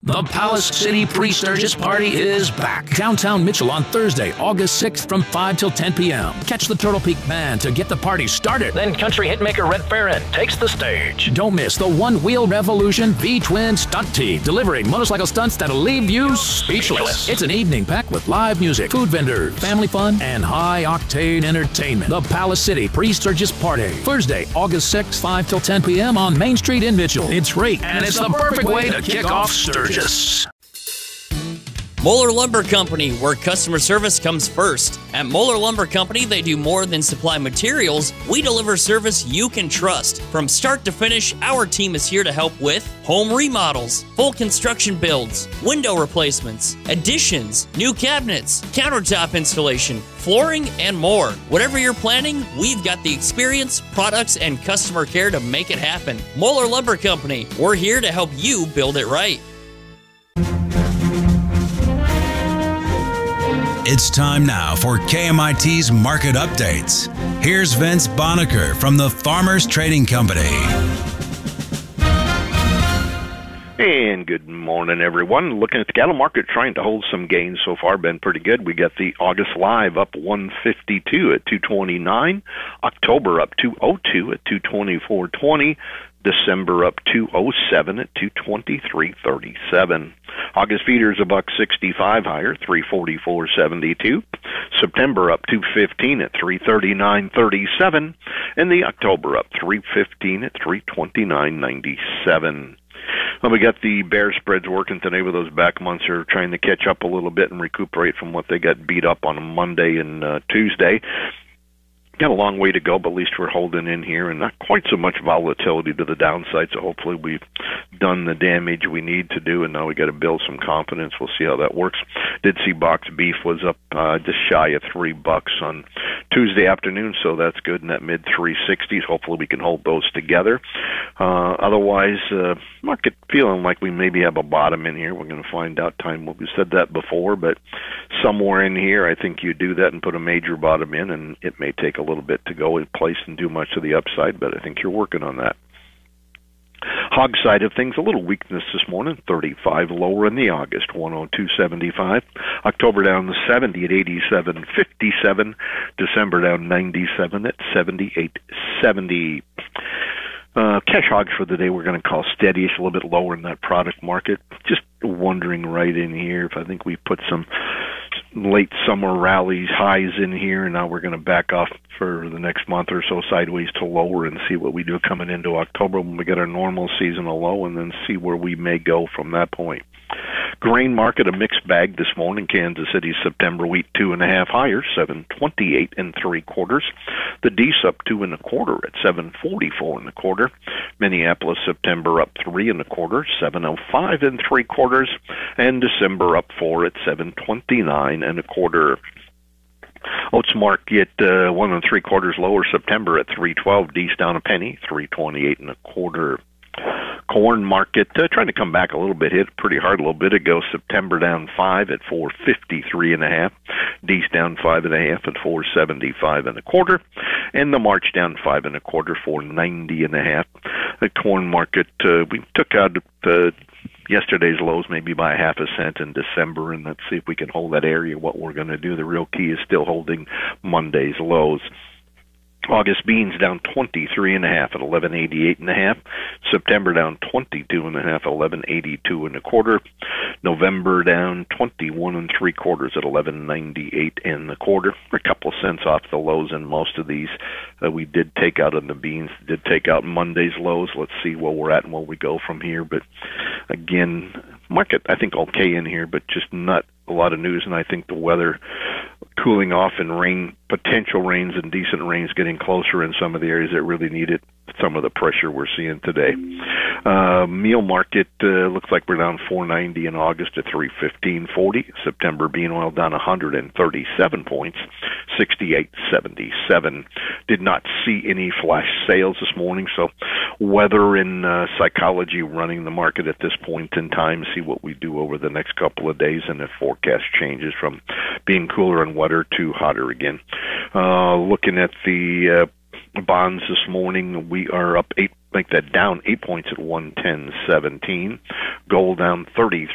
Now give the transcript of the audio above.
The Palace City Pre-Sturgis Party is back. Downtown Mitchell on Thursday, August 6th from 5 till 10 p.m. Catch the Turtle Peak Band to get the party started. Then country hitmaker Red Farron takes the stage. Don't miss the One Wheel Revolution V-Twin Stunt Team, delivering motorcycle stunts that'll leave you speechless. It's an evening packed with live music, food vendors, family fun, and high-octane entertainment. The Palace City Pre-Sturgis Party, Thursday, August 6th, 5 till 10 p.m. on Main Street in Mitchell. It's free, and it's the perfect way to kick off Sturgis. Moeller Lumber Company, where customer service comes first. At Moeller Lumber Company, they do more than supply materials. We deliver service you can trust. From start to finish, our team is here to help with home remodels, full construction builds, window replacements, additions, new cabinets, countertop installation, flooring, and more. Whatever you're planning, we've got the experience, products, and customer care to make it happen. Moeller Lumber Company, we're here to help you build it right. It's time now for KMIT's Market Updates. Here's Vince Bonacker from the Farmers Trading Company. And good morning, everyone. Looking at the cattle market, trying to hold some gains so far. Been pretty good. We got the August live up 152 at 229. October up 202 at 224.20. December up 207 at 223.37. August feeders $1.65 higher, 344.72. September up 215 at 339.37, and the October up 315 at 329.97. Well, we got the bear spreads working today with those back months are trying to catch up a little bit and recuperate from what they got beat up on Monday and Tuesday. Got a long way to go, but at least we're holding in here and not quite so much volatility to the downside, so hopefully we've done the damage we need to do, and now we got to build some confidence. We'll see how that works. Did see box beef was up just shy of $3 on Tuesday afternoon, so that's good in that mid-360s. Hopefully we can hold those together. Otherwise, market feeling like we maybe have a bottom in here. We're going to find out time. We said that before, but somewhere in here I think you do that and put a major bottom in, and it may take a little bit to go in place and do much to the upside, but I think you're working on that. Hog side of things, a little weakness this morning, 35 lower in the August, 102.75. October down to 70 at 87.57. December down 97 at 78.70. Cash hogs for the day we're going to call steady-ish, a little bit lower in that product market. Just wondering right in here if I think we put some late summer rallies highs in here, and now we're going to back off for the next month or so sideways to lower and see what we do coming into October when we get our normal seasonal low, and then see where we may go from that point. Grain market, a mixed bag this morning. Kansas City September wheat 2.5 higher, 728 3/4. The D's up 2 1/4 at 744 1/4. Minneapolis September up 3 1/4, 705 3/4, and December up 4 at 729 1/4. Oats market 1 3/4 lower, September at 312. D's down a penny, 328 1/4. Corn market trying to come back a little bit, hit pretty hard a little bit ago. September down 5 at 453 1/2. D's down 5 1/2 at 475 1/4, and the March down 5 1/4, 490 1/2. The corn market we took out yesterday's lows maybe by 1/2 cent in December, and let's see if we can hold that area. What we're going to do, the real key is still holding Monday's lows. August beans down 23 1/2 at 1188 1/2. September down 22 1/2 at 1182 1/4. November down 21 3/4 at 1198 1/4. A couple of cents off the lows in most of these. We did take out on the beans. Did take out Monday's lows. Let's see where we're at and where we go from here. But again, market I think okay in here, but just not a lot of news. And I think the weather cooling off and rain, potential rains and decent rains getting closer in some of the areas that really need it. Some of the pressure we're seeing today. Meal market looks like we're down 490 in August at 315.40. September bean oil down 137 points, 68.77. Did not see any flash sales this morning, so weather and psychology running the market at this point in time. See what we do over the next couple of days, and if forecast changes from being cooler and wetter to hotter again. Looking at the bonds this morning, we are up 8, make that down 8 points at 110.17. Gold down 33